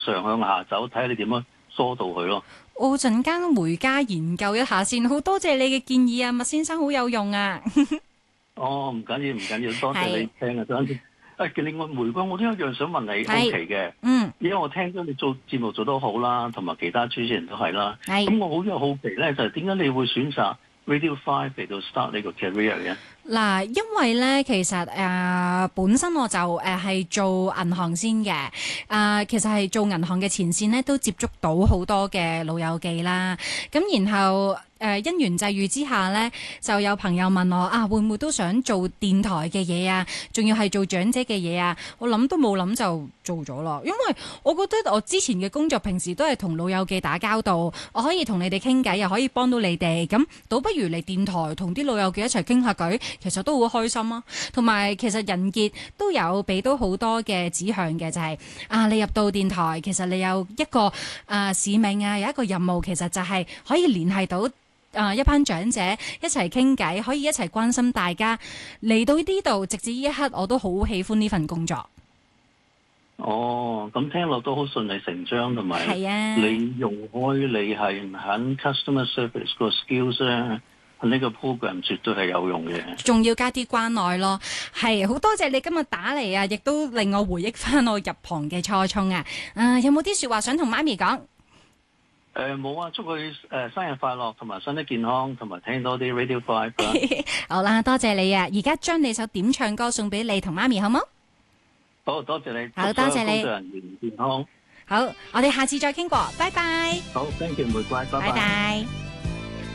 上向下走，睇下你點樣疏導佢咯。 我陣間回家研究一下先，好多謝你嘅建議啊，麥先生好有用啊。 哦，唔緊要唔緊要，多謝係你聽啊，等陣。另外玫瑰，我都有一樣想問你係好奇嘅， 嗯因為我聽咗你做節目做得好啦，同埋其他主持人都係啦。 係。 咁我好有好奇咧，就係點解你會選擇 Radio Five 嚟到 start 呢個 career 嘅？ 嗱，因為咧，其實本身我就係做銀行先嘅，其實係做銀行嘅前線咧，都接觸到好多嘅老友記啦。咁然後因緣際遇之下咧，就有朋友問我啊，會唔會都想做電台嘅嘢啊？仲要係做長者嘅嘢啊？我諗都冇諗就做咗啦，因為我覺得我之前嘅工作平時都係同老友記打交道，我可以同你哋傾偈，又可以幫到你哋，咁倒不如嚟電台同啲老友記一齊傾下偈。其實都好開心啊，同埋其實人傑都有俾到好多嘅指向嘅，就係你入到電台，其實你有一個使命啊，有一個任務，其實就係可以聯繫到一班長者一齊傾偈，可以一齊關心大家。嚟到呢度，直至呢一刻，我都好喜歡呢份工作。 哦，咁聽落都好順理成章，同埋係啊， 你用開你係喺 customer service 個 skills 咧。呢個 program 絕對係有用嘅， 仲要加啲關愛咯。係好多謝你今日打嚟啊，亦都令我回憶翻我入行嘅初衷啊！有冇啲説話想同媽咪講？ 冇啊，祝佢生日快樂，同埋身體健康，同埋聽多啲 Radio Five 啦。 好啦，多謝你啊！而家將你首點唱歌送俾你同媽咪，好冇？ 好，多謝你。 好，多謝你。 工作人員健康。 好，我哋下次再傾過，拜拜。 好，thank you，玫瑰，拜拜拜。